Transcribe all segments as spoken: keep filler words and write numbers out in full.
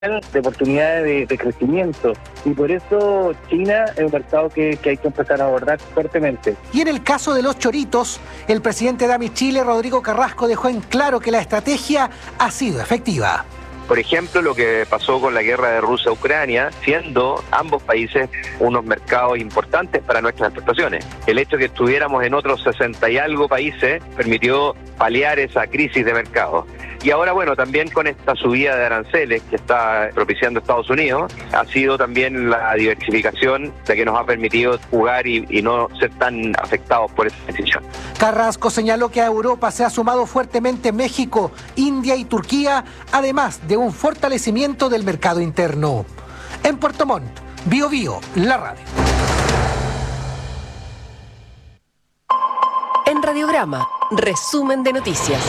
de oportunidades de, de crecimiento, y por eso China es un mercado que, que hay que empezar a abordar fuertemente. Y en el caso de los choritos, el presidente de AMICHILE, Rodrigo Carrasco, dejó en claro que la estrategia ha sido efectiva. Por ejemplo, lo que pasó con la guerra de Rusia a Ucrania, siendo ambos países unos mercados importantes para nuestras exportaciones. El hecho de que estuviéramos en otros sesenta y algo países permitió paliar esa crisis de mercado. Y ahora, bueno, también con esta subida de aranceles que está propiciando Estados Unidos, ha sido también la diversificación la que nos ha permitido jugar y, y no ser tan afectados por esa decisión. Carrasco señaló que a Europa se ha sumado fuertemente México, India y Turquía, además de un fortalecimiento del mercado interno. En Puerto Montt, Bio Bio, la radio. En Radiograma, resumen de noticias.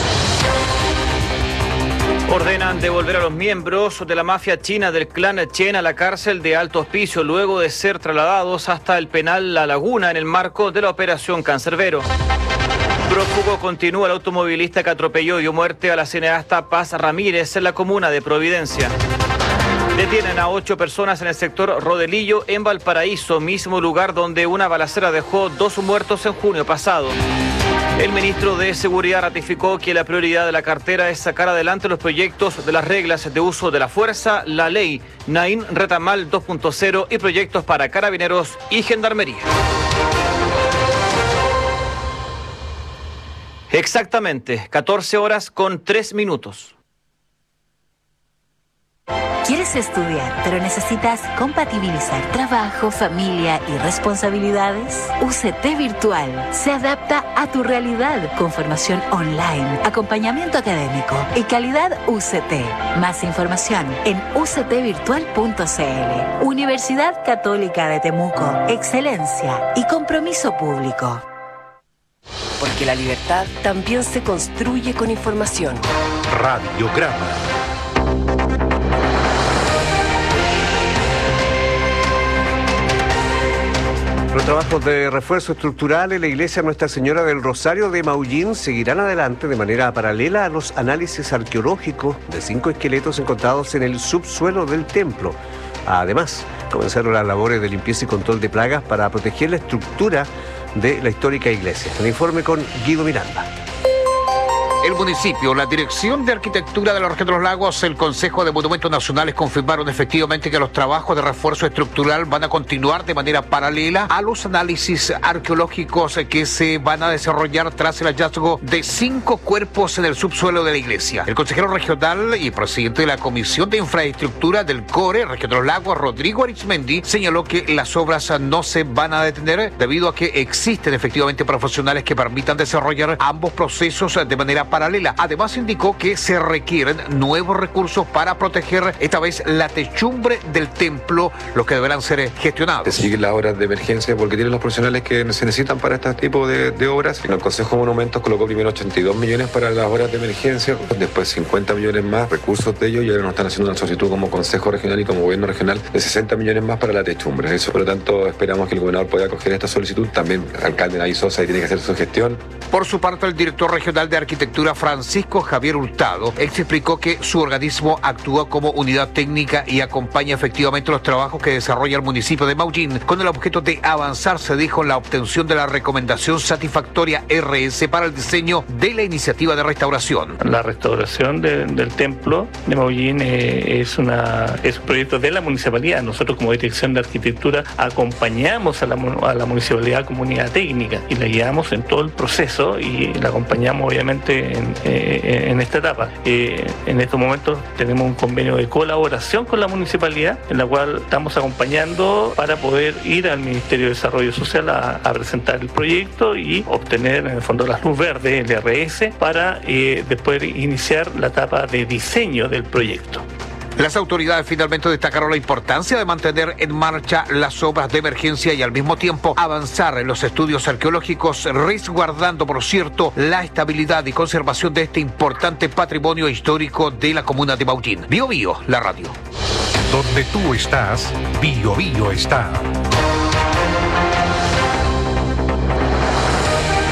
Ordenan devolver a los miembros de la mafia china del clan Chen a la cárcel de Alto Hospicio luego de ser trasladados hasta el penal La Laguna en el marco de la operación Cancerbero. Prófugo continúa el automovilista que atropelló y dio muerte a la cineasta Paz Ramírez en la comuna de Providencia. Detienen a ocho personas en el sector Rodelillo, en Valparaíso, mismo lugar donde una balacera dejó dos muertos en junio pasado. El ministro de Seguridad ratificó que la prioridad de la cartera es sacar adelante los proyectos de las reglas de uso de la fuerza, la ley Naín Retamal dos punto cero y proyectos para carabineros y gendarmería. Exactamente, catorce horas con tres minutos. ¿Quieres estudiar, pero necesitas compatibilizar trabajo, familia y responsabilidades? U C T Virtual se adapta a tu realidad con formación online, acompañamiento académico y calidad U C T. Más información en u c t virtual punto c l. Universidad Católica de Temuco. Excelencia y compromiso público. Porque la libertad también se construye con información. Radiograma. Los trabajos de refuerzo estructural en la iglesia Nuestra Señora del Rosario de Maullín seguirán adelante de manera paralela a los análisis arqueológicos de cinco esqueletos encontrados en el subsuelo del templo. Además, comenzaron las labores de limpieza y control de plagas para proteger la estructura de la histórica iglesia. Un informe con Guido Miranda. El municipio, la Dirección de Arquitectura de la Región de los Lagos, el Consejo de Monumentos Nacionales confirmaron efectivamente que los trabajos de refuerzo estructural van a continuar de manera paralela a los análisis arqueológicos que se van a desarrollar tras el hallazgo de cinco cuerpos en el subsuelo de la iglesia. El consejero regional y presidente de la Comisión de Infraestructura del CORE, Región de los Lagos, Rodrigo Arizmendi, señaló que las obras no se van a detener debido a que existen efectivamente profesionales que permitan desarrollar ambos procesos de manera paralela. Además indicó que se requieren nuevos recursos para proteger esta vez la techumbre del templo, los que deberán ser gestionados. Se siguen las obras de emergencia porque tienen los profesionales que se necesitan para este tipo de, de obras. El Consejo de Monumentos colocó primero ochenta y dos millones para las obras de emergencia, después cincuenta millones más, recursos de ellos, y ahora nos están haciendo una solicitud como Consejo Regional y como Gobierno Regional de sesenta millones más para la techumbre. Eso, por lo tanto, esperamos que el gobernador pueda acoger esta solicitud. También el alcalde Naví Sosa tiene que hacer su gestión. Por su parte, el director regional de Arquitectura, Francisco Javier Hurtado, explicó que su organismo actúa como unidad técnica y acompaña efectivamente los trabajos que desarrolla el municipio de Maullín con el objeto de avanzar, se dijo, en la obtención de la recomendación satisfactoria R S para el diseño de la iniciativa de restauración. La restauración de, del templo de Maullín eh, es, una, es un proyecto de la municipalidad. Nosotros como Dirección de Arquitectura acompañamos a la, a la municipalidad como unidad técnica y la guiamos en todo el proceso y la acompañamos obviamente en, eh, en esta etapa. Eh, en estos momentos tenemos un convenio de colaboración con la municipalidad en la cual estamos acompañando para poder ir al Ministerio de Desarrollo Social a, a presentar el proyecto y obtener en el fondo la luz verde, el R S, para eh, después iniciar la etapa de diseño del proyecto. Las autoridades finalmente destacaron la importancia de mantener en marcha las obras de emergencia y al mismo tiempo avanzar en los estudios arqueológicos, resguardando, por cierto, la estabilidad y conservación de este importante patrimonio histórico de la comuna de Maullín. Bio Bio, la radio. Donde tú estás, Bio Bio está.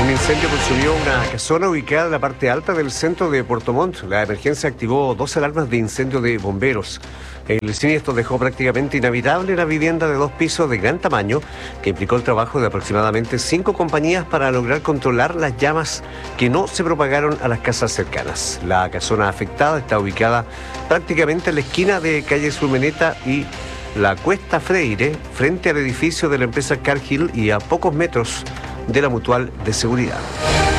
Un incendio consumió una casona ubicada en la parte alta del centro de Puerto Montt. La emergencia activó dos alarmas de incendio de bomberos. El siniestro dejó prácticamente inhabitable la vivienda de dos pisos de gran tamaño, que implicó el trabajo de aproximadamente cinco compañías para lograr controlar las llamas que no se propagaron a las casas cercanas. La casona afectada está ubicada prácticamente en la esquina de calle Surmeneta y la Cuesta Freire, frente al edificio de la empresa Cargill y a pocos metros de la Mutual de Seguridad.